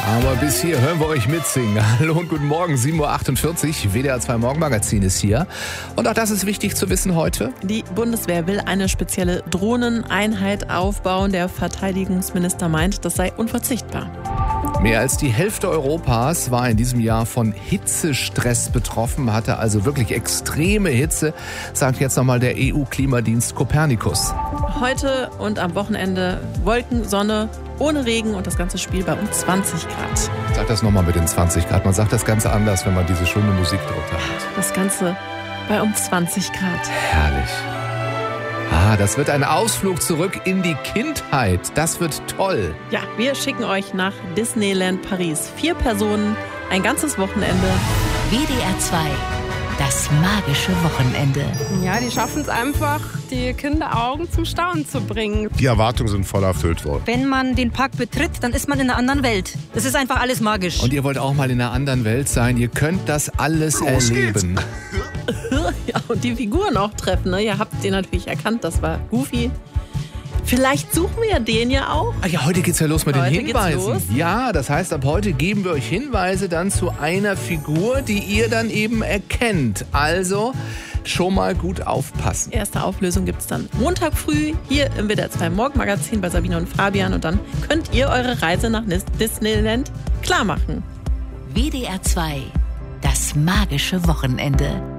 Aber bis hier hören wir euch mitsingen. Hallo und guten Morgen, 7.48 Uhr. WDR 2 Morgenmagazin ist hier. Und auch das ist wichtig zu wissen heute. Die Bundeswehr will eine spezielle Drohneneinheit aufbauen. Der Verteidigungsminister meint, das sei unverzichtbar. Mehr als die Hälfte Europas war in diesem Jahr von Hitzestress betroffen, hatte also wirklich extreme Hitze, sagt jetzt nochmal der EU-Klimadienst Copernicus. Heute und am Wochenende Wolken, Sonne, ohne Regen und das ganze Spiel bei um 20 Grad. Sag das nochmal mit den 20 Grad. Man sagt das Ganze anders, wenn man diese schöne Musik drunter hat. Das Ganze bei um 20 Grad. Herrlich. Das wird ein Ausflug zurück in die Kindheit. Das wird toll. Ja, wir schicken euch nach Disneyland Paris. 4 Personen, ein ganzes Wochenende. WDR 2, das magische Wochenende. Ja, die schaffen es einfach, die Kinderaugen zum Staunen zu bringen. Die Erwartungen sind voll erfüllt worden. Wenn man den Park betritt, dann ist man in einer anderen Welt. Das ist einfach alles magisch. Und ihr wollt auch mal in einer anderen Welt sein. Ihr könnt das alles erleben. Ja, und die Figuren auch treffen. Ne? Ihr habt den natürlich erkannt, das war Goofy. Vielleicht suchen wir den ja auch. Ja, heute geht's ja los mit den Heute Hinweisen. geht's los. Ja, das heißt, ab heute geben wir euch Hinweise dann zu einer Figur, die ihr dann eben erkennt. Also schon mal gut aufpassen. Erste Auflösung gibt's dann Montag früh hier im WDR 2 Morgenmagazin bei Sabine und Fabian. Und dann könnt ihr eure Reise nach Disneyland klar machen. WDR 2, das magische Wochenende.